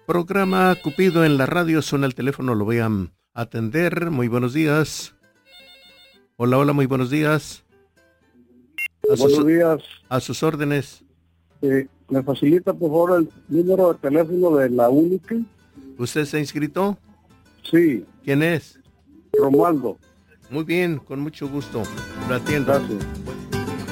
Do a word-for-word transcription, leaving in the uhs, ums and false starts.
Programa Cupido en la radio, suena el teléfono, lo voy a atender. Muy buenos días. Hola, hola, muy buenos días. A buenos sus, días. A sus órdenes. Eh, ¿Me facilita, por favor, el número de teléfono de la única? ¿Usted se ha inscrito? Sí. ¿Quién es? Romualdo. Muy bien, con mucho gusto. Lo atiendo. Gracias.